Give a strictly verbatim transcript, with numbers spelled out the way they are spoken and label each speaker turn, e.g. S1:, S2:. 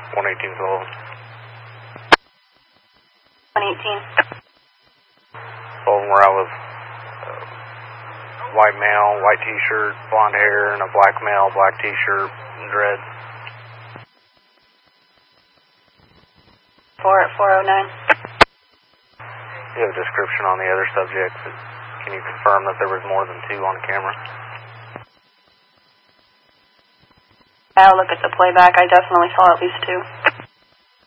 S1: one eighteen Sullivan.
S2: one eighteen.
S1: Sullivan, where I was uh, white male, white t-shirt, blonde hair, and a black male, black t-shirt, and dreads.
S2: four four oh nine.
S1: You have a description on the other subjects. Can you confirm that there was more than two on camera?
S2: I'll look at the playback. I definitely saw at least two.